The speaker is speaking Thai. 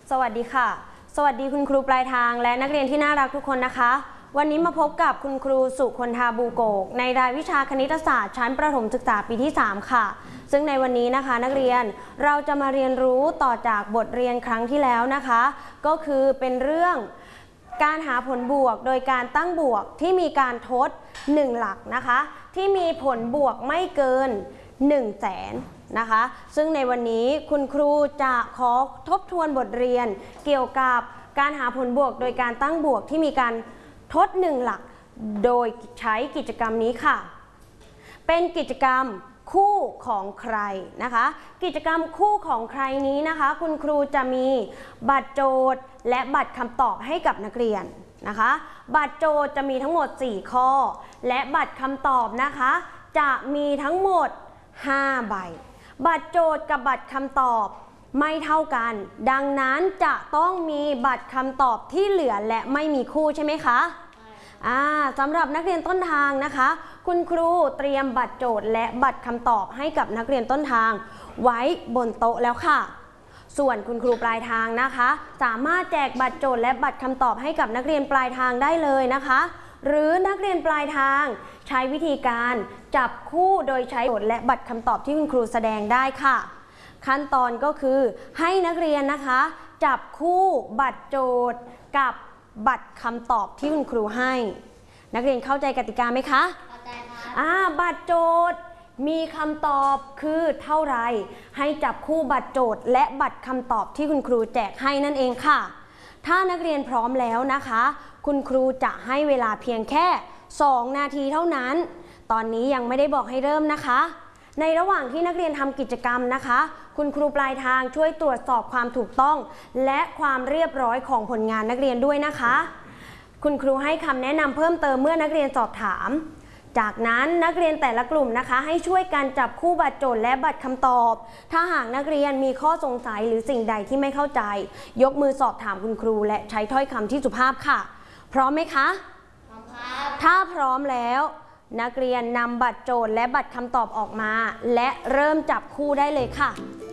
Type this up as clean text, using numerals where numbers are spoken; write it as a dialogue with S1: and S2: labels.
S1: สวัสดีค่ะสวัสดีคุณครูปลายทางและนักเรียนที่น่ารักทุกคนนะคะวันนี้มาพบกับคุณครูสุคนธาบูโกกในรายวิชาคณิตศาสตร์ชั้นประถมศึกษาปีที่3ค่ะซึ่งในวันนี้นะคะนักเรียนเราจะมาเรียนรู้ต่อจากบทเรียนครั้งที่แล้วนะคะก็คือเป็นเรื่องการหาผลบวกโดยการตั้งบวกที่มีการทด1หลักนะคะที่มีผลบวกไม่เกิน100,000นะคะซึ่งในวันนี้คุณครูจะขอทบทวนบทเรียนเกี่ยวกับการหาผลบวกโดยการตั้งบวกที่มีการทด1หลักโดยใช้กิจกรรมนี้ค่ะเป็นกิจกรรมคู่ของใครนะคะกิจกรรมคู่ของใครนี้นะคะคุณครูจะมีบัตรโจทย์และบัตรคำตอบให้กับนักเรียนนะคะบัตรโจทย์จะมีทั้งหมด4ข้อและบัตรคำตอบนะคะจะมีทั้งหมด5ใบบัตรโจทย์กับบัตรคำตอบไม่เท่ากันดังนั้นจะต้องมีบัตรคำตอบที่เหลือและไม่มีคู่ใช่ไหมคะสำหรับนักเรียนต้นทางนะคะคุณครูเตรียมบัตรโจทย์และบัตรคำตอบให้กับนักเรียนต้นทางไว้บนโต๊ะแล้วค่ะส่วนคุณครูปลายทางนะคะสามารถแจกบัตรโจทย์และบัตรคำตอบให้กับนักเรียนปลายทางได้เลยนะคะหรือนักเรียนปลายทางใช้วิธีการจับคู่โดยใช้โจทย์และบัตรคำตอบที่คุณครูแสดงได้ค่ะขั้นตอนก็คือให้นักเรียนนะคะจับคู่บัตรโจทย์กับบัตรคำตอบที่คุณครูให้นักเรียนเข้าใจกติกาไหมคะเข้าใจค่ะบัตรโจทย์มีคำตอบคือเท่าไรให้จับคู่บัตรโจทย์และบัตรคำตอบที่คุณครูแจกให้นั่นเองค่ะถ้านักเรียนพร้อมแล้วนะคะคุณครูจะให้เวลาเพียงแค่2นาทีเท่านั้นตอนนี้ยังไม่ได้บอกให้เริ่มนะคะในระหว่างที่นักเรียนทำกิจกรรมนะคะคุณครูปลายทางช่วยตรวจสอบความถูกต้องและความเรียบร้อยของผลงานนักเรียนด้วยนะคะคุณครูให้คำแนะนำเพิ่มเติมเมื่อนักเรียนสอบถามจากนั้นนักเรียนแต่ละกลุ่มนะคะให้ช่วยกันจับคู่บัตรโจทย์และบัตรคำตอบถ้าหากนักเรียนมีข้อสงสัยหรือสิ่งใดที่ไม่เข้าใจยกมือสอบถามคุณครูและใช้ถ้อยคำที่สุภาพค่ะพร้อมไหมคะพร้อมครับถ้าพร้อมแล้วนักเรียนนำบัตรโจทย์และบัตรคำตอบออกมาและเริ่มจับคู่ได้เลยค่ะ